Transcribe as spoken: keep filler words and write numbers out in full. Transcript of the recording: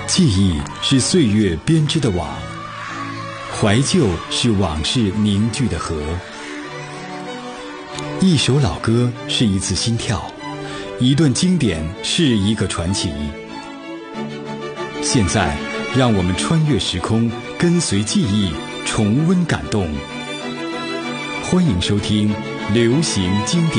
记忆是岁月编织的网，怀旧是往事凝聚的河。一首老歌是一次心跳，一段经典是一个传奇。现在，让我们穿越时空，跟随记忆，重温感动。欢迎收听流行经典。